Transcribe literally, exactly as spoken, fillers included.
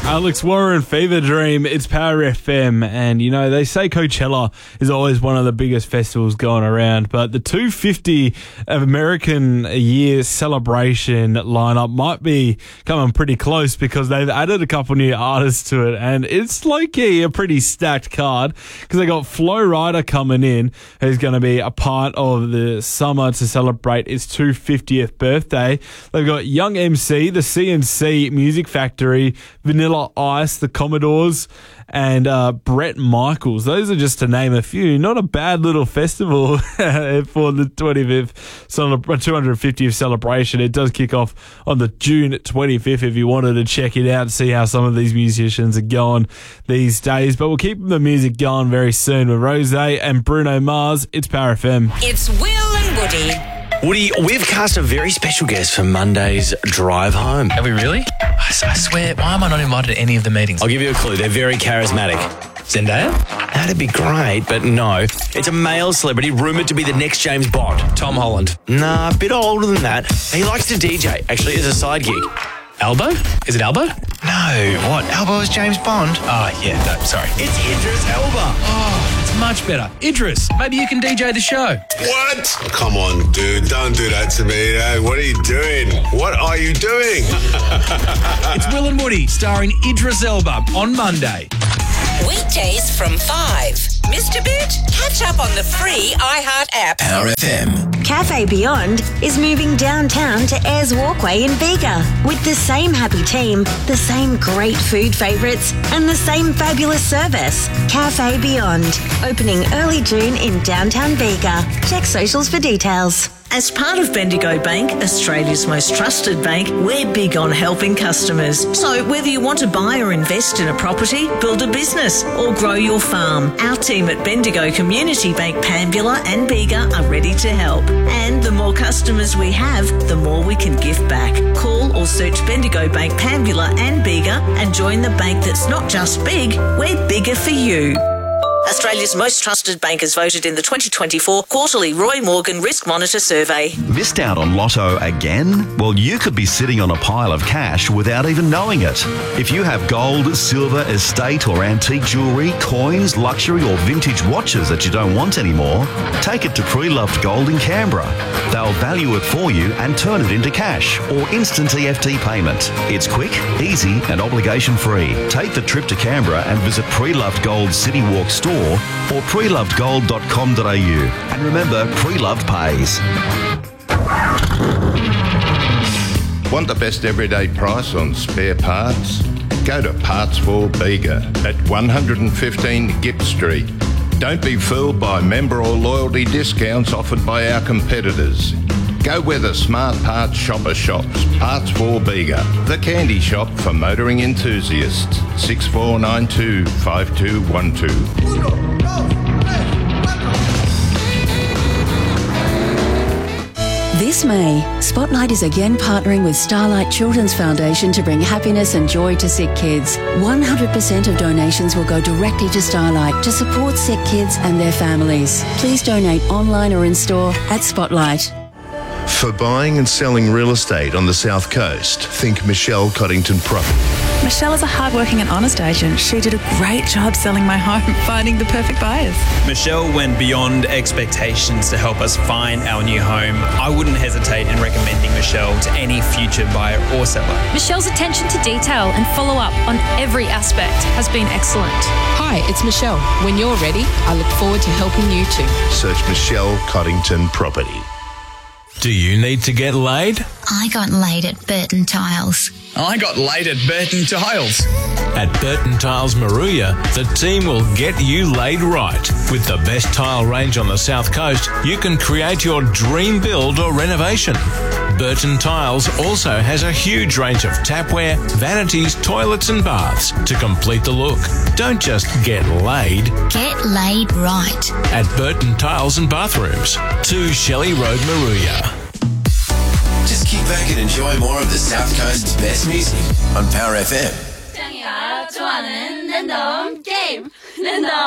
Alex Warren, Fever Dream. It's Power F M, and you know they say Coachella is always one of the biggest festivals going around, but the two hundred fifty of American Year celebration lineup might be coming pretty close because they've added a couple new artists to it, and it's low-key a pretty stacked card because they got Flo Rida coming in, who's going to be a part of the summer to celebrate its two hundred fiftieth birthday. They've got Young M C, the C N C Music Factory, Vanilla Ice, the Commodores, and uh, Bret Michaels. Those are just to name a few. Not a bad little festival for the twenty-fifth, two hundred fiftieth celebration. It does kick off on the June twenty-fifth if you wanted to check it out and see how some of these musicians are going these days. But we'll keep the music going very soon with Rose and Bruno Mars. It's Power F M. It's Will and Woody. Woody, we've cast a very special guest for Monday's drive home. Have we really? I, I swear, why am I not invited to any of the meetings? I'll give you a clue. They're very charismatic. Zendaya? That'd be great, but no. It's a male celebrity rumoured to be the next James Bond. Tom Holland. Nah, a bit older than that. He likes to D J, actually, as a side gig. Albo? Is it Albo? No, what? Albo is James Bond? Oh, yeah, no, sorry. It's Idris Elba. Oh, it's much better. Idris, maybe you can D J the show. What? Come on, dude. Don't do that to me. Hey, what are you doing? What are you doing? It's Will and Woody, starring Idris Elba on Monday. Weekdays from five. Missed a bit? Catch up on the free iHeart app. Power F M. Cafe Beyond is moving downtown to Ayers Walkway in Bega with the same happy team, the same great food favourites, and the same fabulous service. Cafe Beyond, opening early June in downtown Bega. Check socials for details. As part of Bendigo Bank, Australia's most trusted bank, we're big on helping customers. So whether you want to buy or invest in a property, build a business or grow your farm, our team at Bendigo Community Bank Pambula and Bega are ready to help. And the more customers we have, the more we can give back. Call or search Bendigo Bank Pambula and Bega and join the bank that's not just big, we're bigger for you. Australia's most trusted bank is voted in the twenty twenty-four Quarterly Roy Morgan Risk Monitor Survey. Missed out on Lotto again? Well, you could be sitting on a pile of cash without even knowing it. If you have gold, silver, estate or antique jewellery, coins, luxury or vintage watches that you don't want anymore, take it to Pre-Loved Gold in Canberra. They'll value it for you and turn it into cash or instant E F T payment. It's quick, easy and obligation free. Take the trip to Canberra and visit Pre-Loved Gold City Walk store or pre loved gold dot com dot a u. And remember, Pre-Loved pays. Want the best everyday price on spare parts? Go to Parts for Bega at one fifteen Gipp Street. Don't be fooled by member or loyalty discounts offered by our competitors. Go where the smart parts shopper shops. Parts for Bega, the candy shop for motoring enthusiasts. six four nine two, five two one two. This May, Spotlight is again partnering with Starlight Children's Foundation to bring happiness and joy to sick kids. one hundred percent of donations will go directly to Starlight to support sick kids and their families. Please donate online or in store at Spotlight. For buying and selling real estate on the South Coast, think Michelle Coddington Property. Michelle is a hardworking and honest agent. She did a great job selling my home, finding the perfect buyers. Michelle went beyond expectations to help us find our new home. I wouldn't hesitate in recommending Michelle to any future buyer or seller. Michelle's attention to detail and follow-up on every aspect has been excellent. Hi, it's Michelle. When you're ready, I look forward to helping you too. Search Michelle Coddington Property. Do you need to get laid? I got laid at Burton Tiles. I got laid at Burton Tiles. At Burton Tiles Maruya, the team will get you laid right. With the best tile range on the South Coast, you can create your dream build or renovation. Burton Tiles also has a huge range of tapware, vanities, toilets and baths to complete the look. Don't just get laid. Get laid right. At Burton Tiles and Bathrooms, two Shelley Road, Maruya. Just kick back and enjoy more of the South Coast's best music on Power F M. 짱이가 좋아하는 랜덤 게임 랜덤